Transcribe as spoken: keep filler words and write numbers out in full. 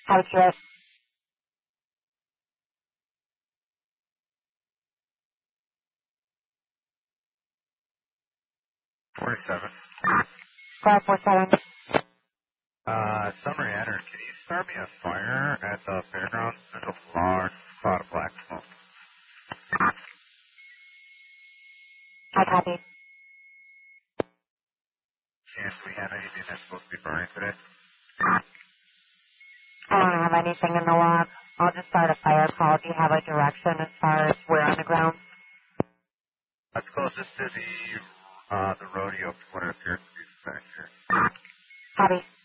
How would you forty-seven. five four seven? Uh, Summary Enter, can you start me a fire at the fairgrounds? There's a large cloud of black smoke. I copy. Chance we have anything that's supposed to be burning today? I don't have anything in the log. I'll just start a fire call. Do you have a direction as far as where on the ground? That's closest to the, uh, the rodeo from what it appears to be the factor. Copy.